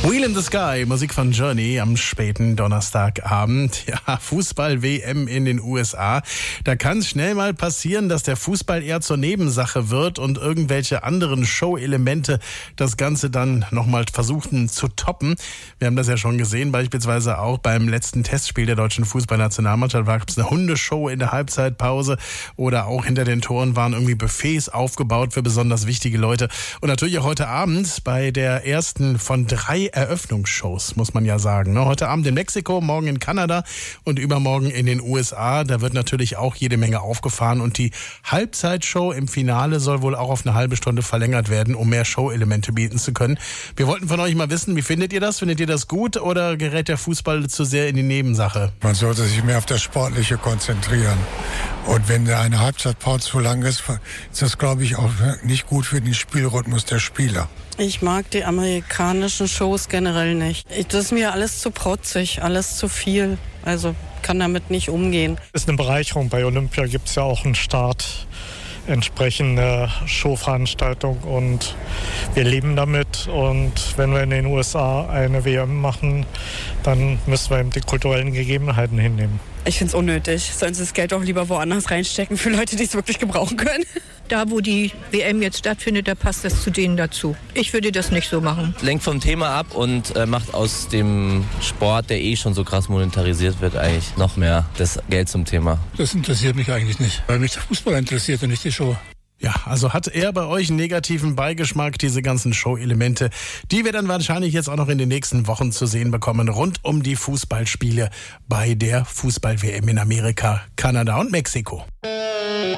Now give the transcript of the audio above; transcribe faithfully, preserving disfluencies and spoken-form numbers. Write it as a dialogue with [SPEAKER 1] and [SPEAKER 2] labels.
[SPEAKER 1] Wheel in the Sky, Musik von Journey am späten Donnerstagabend. Ja, Fußball-W M in den U S A. Da kann es schnell mal passieren, dass der Fußball eher zur Nebensache wird und irgendwelche anderen Show-Elemente das Ganze dann nochmal versuchen zu toppen. Wir haben das ja schon gesehen, beispielsweise auch beim letzten Testspiel der deutschen Fußballnationalmannschaft gab es eine Hundeshow in der Halbzeitpause oder auch hinter den Toren waren irgendwie Buffets aufgebaut für besonders wichtige Leute. Und natürlich auch heute Abend bei der ersten von drei Eröffnungsshows, muss man ja sagen. Heute Abend in Mexiko, morgen in Kanada und übermorgen in den U S A. Da wird natürlich auch jede Menge aufgefahren und die Halbzeitshow im Finale soll wohl auch auf eine halbe Stunde verlängert werden, um mehr Show-Elemente bieten zu können. Wir wollten von euch mal wissen, wie findet ihr das? Findet ihr das gut oder gerät der Fußball zu sehr in die Nebensache?
[SPEAKER 2] Man sollte sich mehr auf das Sportliche konzentrieren. Und wenn eine Halbzeitpause zu lang ist, ist das, glaube ich, auch nicht gut für den Spielrhythmus der Spieler.
[SPEAKER 3] Ich mag die amerikanischen Shows generell nicht. Das ist mir alles zu protzig, alles zu viel. Also kann damit nicht umgehen.
[SPEAKER 4] Das ist eine Bereicherung. Bei Olympia gibt es ja auch einen Start, entsprechende Showveranstaltung und wir leben damit. Und wenn wir in den U S A eine W M machen, dann müssen wir eben die kulturellen Gegebenheiten hinnehmen.
[SPEAKER 5] Ich finde es unnötig. Sollen sie das Geld auch lieber woanders reinstecken für Leute, die es wirklich gebrauchen können.
[SPEAKER 6] Da, wo die W M jetzt stattfindet, da passt das zu denen dazu. Ich würde das nicht so machen.
[SPEAKER 7] Lenkt vom Thema ab und äh, macht aus dem Sport, der eh schon so krass monetarisiert wird, eigentlich noch mehr das Geld zum Thema.
[SPEAKER 8] Das interessiert mich eigentlich nicht, weil mich der Fußball interessiert und nicht die Show.
[SPEAKER 1] Ja, also hat er bei euch einen negativen Beigeschmack, diese ganzen Show-Elemente, die wir dann wahrscheinlich jetzt auch noch in den nächsten Wochen zu sehen bekommen, rund um die Fußballspiele bei der Fußball-W M in Amerika, Kanada und Mexiko.